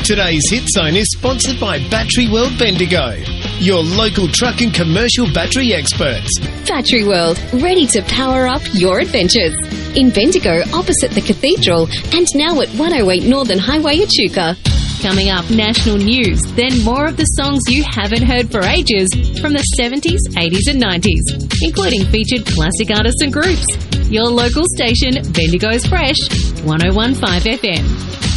Today's Hit Zone is sponsored by Battery World Bendigo, your local truck and commercial battery experts. Battery World, ready to power up your adventures. In Bendigo, opposite the Cathedral, and now at 108 Northern Highway, Echuca. Coming up, national news, then more of the songs you haven't heard for ages from the 70s, 80s and 90s, including featured classic artists and groups. Your local station, Bendigo's Fresh, 101.5 FM.